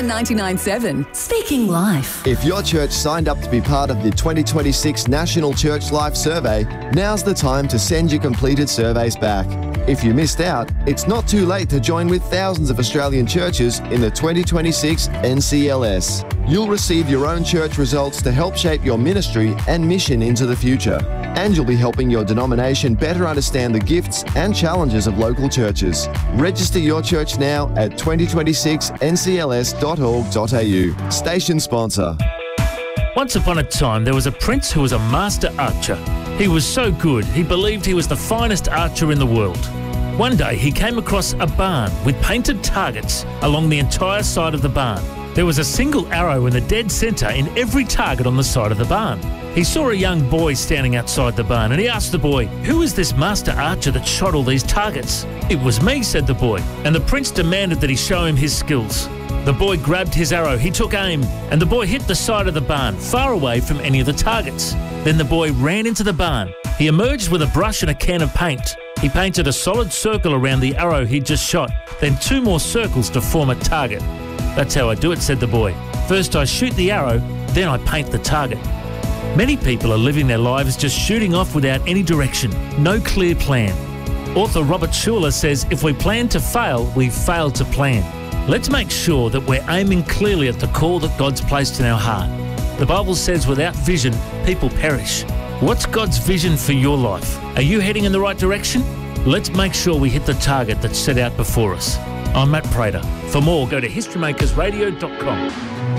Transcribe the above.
on 99.7, Speaking Life. If your church signed up to be part of the 2026 National Church Life Survey, now's the time to send your completed surveys back. If you missed out, it's not too late to join with thousands of Australian churches in the 2026 NCLS. You'll receive your own church results to help shape your ministry and mission into the future. And you'll be helping your denomination better understand the gifts and challenges of local churches. Register your church now at 2026ncls.org.au. Station sponsor. Once upon a time, there was a prince who was a master archer. He was so good, he believed he was the finest archer in the world. One day, he came across a barn with painted targets along the entire side of the barn. There was a single arrow in the dead centre in every target on the side of the barn. He saw a young boy standing outside the barn and he asked the boy, "Who is this master archer that shot all these targets?" "It was me," said the boy, and the prince demanded that he show him his skills. The boy grabbed his arrow, he took aim, and the boy hit the side of the barn, far away from any of the targets. Then the boy ran into the barn. He emerged with a brush and a can of paint. He painted a solid circle around the arrow he'd just shot, then 2 more circles to form a target. "That's how I do it," said the boy. "First I shoot the arrow, then I paint the target." Many people are living their lives just shooting off without any direction, no clear plan. Author Robert Schuller says if we plan to fail, we fail to plan. Let's make sure that we're aiming clearly at the call that God's placed in our heart. The Bible says without vision, people perish. What's God's vision for your life? Are you heading in the right direction? Let's make sure we hit the target that's set out before us. I'm Matt Prater. For more, go to historymakersradio.com.